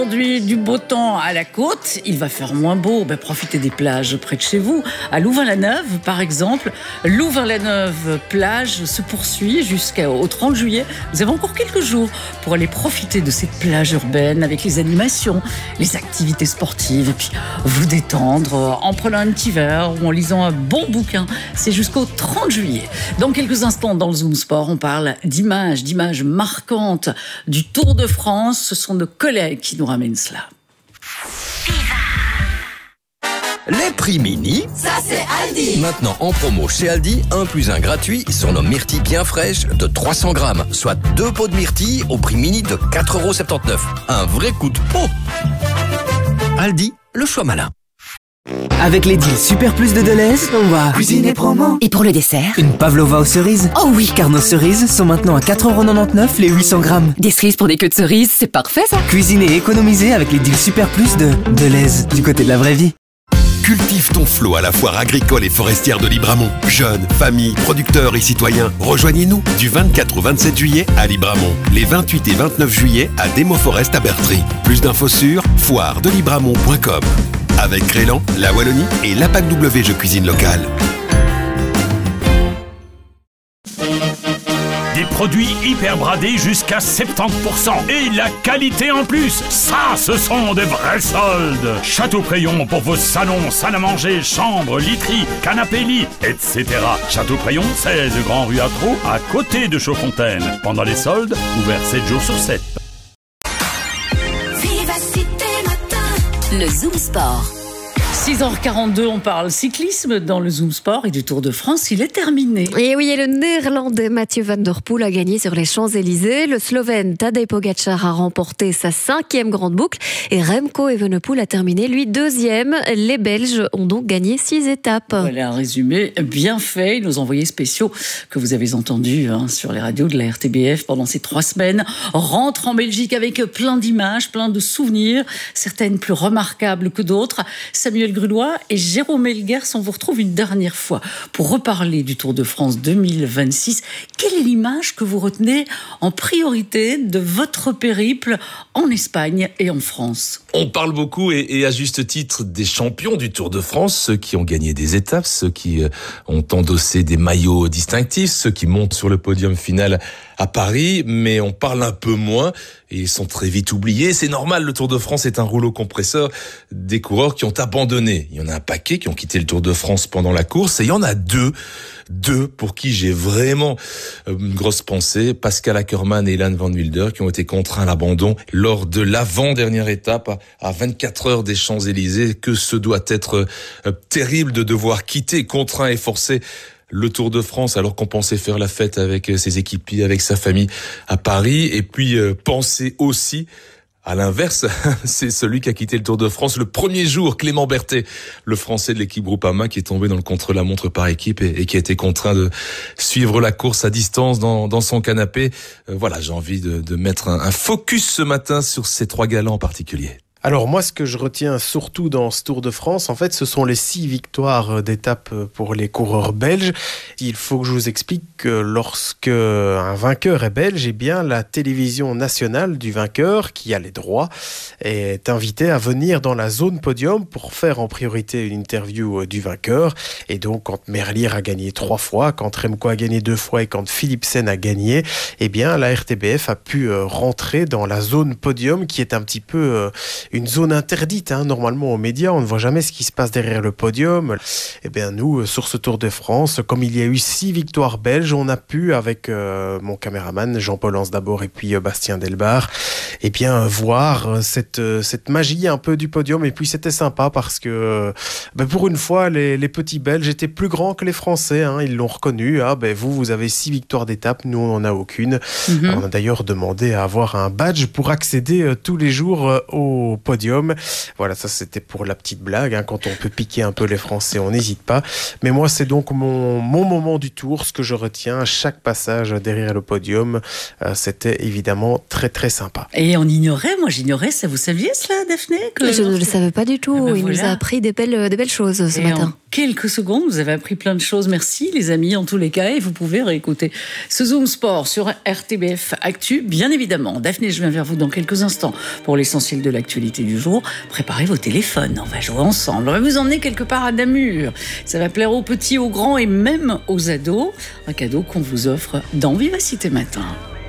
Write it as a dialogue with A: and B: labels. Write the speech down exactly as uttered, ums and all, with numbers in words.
A: Aujourd'hui, du beau temps à la côte, il va faire moins beau. Ben, profitez des plages près de chez vous. À Louvain-la-Neuve, par exemple. Louvain-la-Neuve, plage se poursuit jusqu'au trente juillet. Vous avez encore quelques jours pour aller profiter de cette plage urbaine avec les animations, les activités sportives et puis vous détendre en prenant un petit verre ou en lisant un bon bouquin. C'est jusqu'au trente juillet. Dans quelques instants, dans le Zoom Sport, on parle d'images, d'images marquantes du Tour de France. Ce sont nos collègues qui nous ramène cela.
B: Les prix mini,
C: ça c'est Aldi.
B: Maintenant en promo chez Aldi, un plus un gratuit sur nos myrtilles bien fraîches de trois cents grammes, soit deux pots de myrtilles au prix mini de quatre euros soixante-dix-neuf. Un vrai coup de pot. Aldi, le choix malin.
D: Avec les deals Super Plus de Deleuze, on va
C: cuisiner promo.
E: Et pour le dessert,
D: une pavlova aux cerises.
E: Oh oui,
D: car nos cerises sont maintenant à quatre euros quatre-vingt-dix-neuf les huit cents grammes.
E: Des cerises pour des queues de cerises, c'est parfait ça.
D: Cuisiner et économiser avec les deals Super Plus de Deleuze, du côté de la vraie vie.
F: Cultive ton flot à la foire agricole et forestière de Libramont. Jeunes, familles, producteurs et citoyens, rejoignez-nous du vingt-quatre au vingt-sept juillet à Libramont. Les vingt-huit et vingt-neuf juillet à Demo Forest à Bertry. Plus d'infos sur foire de libramont point com. Avec Crélan, la Wallonie et l'A P A C W Jeux Cuisine Locale.
G: Des produits hyper bradés jusqu'à soixante-dix pour cent. Et la qualité en plus. Ça, ce sont des vrais soldes. Château-Prayon pour vos salons, salles à manger, chambres, literies, canapés lits, et cetera. Château-Prayon, seize Grand Rue Atro, à côté de Chaudfontaine. Pendant les soldes, ouvert sept jours sur sept.
C: Vivacité matin.
E: Le Zoom Sport.
A: six heures quarante-deux, on parle cyclisme dans le Zoom Sport et du Tour de France, il est terminé.
H: Et oui, et le Néerlandais Mathieu Van Der Poel a gagné sur les Champs-Élysées. Le Slovène Tadej Pogačar a remporté sa cinquième grande boucle et Remco Evenepoel a terminé, lui, deuxième. Les Belges ont donc gagné six étapes.
A: Voilà un résumé bien fait. Nos envoyés spéciaux que vous avez entendus hein, sur les radios de la R T B F pendant ces trois semaines rentrent en Belgique avec plein d'images, plein de souvenirs, certaines plus remarquables que d'autres. Samuel Grulois et Jérôme Elguers, on vous retrouve une dernière fois pour reparler du Tour de France deux mille vingt-six. Quelle est l'image que vous retenez en priorité de votre périple en Espagne et en France ?
I: On parle beaucoup et, et à juste titre des champions du Tour de France, ceux qui ont gagné des étapes, ceux qui ont endossé des maillots distinctifs, ceux qui montent sur le podium final à Paris, mais on parle un peu moins et ils sont très vite oubliés. C'est normal, le Tour de France est un rouleau compresseur des coureurs qui ont abandonné. Il y en a un paquet qui ont quitté le Tour de France pendant la course et il y en a deux, deux pour qui j'ai vraiment une grosse pensée, Pascal Ackermann et Ilan Van Wilder, qui ont été contraints à l'abandon lors de l'avant-dernière étape à vingt-quatre heures des Champs-Élysées. Que ce doit être terrible de devoir quitter, contraint et forcé, le Tour de France alors qu'on pensait faire la fête avec ses équipiers, avec sa famille à Paris. Et puis euh, penser aussi à l'inverse, c'est celui qui a quitté le Tour de France le premier jour, Clément Berthet, le Français de l'équipe Groupama, qui est tombé dans le contre-la-montre par équipe et, et qui a été contraint de suivre la course à distance dans, dans son canapé. Euh, voilà, j'ai envie de, de mettre un, un focus ce matin sur ces trois galants en particulier.
J: Alors moi, ce que je retiens surtout dans ce Tour de France, en fait, ce sont les six victoires d'étape pour les coureurs belges. Il faut que je vous explique que lorsque un vainqueur est belge, eh bien la télévision nationale du vainqueur, qui a les droits, est invitée à venir dans la zone podium pour faire en priorité une interview du vainqueur. Et donc, quand Merlier a gagné trois fois, quand Remco a gagné deux fois et quand Philipsen a gagné, eh bien la R T B F a pu rentrer dans la zone podium, qui est un petit peu une zone interdite, hein. Normalement aux médias, on ne voit jamais ce qui se passe derrière le podium. Eh bien nous, sur ce Tour de France, comme il y a eu six victoires belges, on a pu, avec euh, mon caméraman Jean-Paul Anse d'abord et puis euh, Bastien Delbar, eh bien voir cette, euh, cette magie un peu du podium. Et puis c'était sympa parce que euh, ben, pour une fois, les, les petits Belges étaient plus grands que les Français, hein. Ils l'ont reconnu. Ah, ben, vous, vous avez six victoires d'étape, nous on n'en a aucune. Mm-hmm. On a d'ailleurs demandé à avoir un badge pour accéder euh, tous les jours euh, au podium. Voilà, ça c'était pour la petite blague, hein. Quand on peut piquer un peu les Français, on n'hésite pas. Mais moi, c'est donc mon, mon moment du Tour, ce que je retiens, chaque passage derrière le podium, euh, c'était évidemment très très sympa.
A: Et on ignorait, moi j'ignorais, ça vous saviez cela, Daphné que...
H: Je ne le savais pas du tout, eh ben il voilà. nous a appris des belles, des belles choses ce
A: Et
H: matin.
A: On... quelques secondes. Vous avez appris plein de choses. Merci les amis en tous les cas. Et vous pouvez réécouter ce Zoom Sport sur R T B F Actu, bien évidemment. Daphné, je viens vers vous dans quelques instants pour l'essentiel de l'actualité du jour. Préparez vos téléphones, on va jouer ensemble. On va vous emmener quelque part à Namur. Ça va plaire aux petits, aux grands et même aux ados. Un cadeau qu'on vous offre dans Vivacité Matin.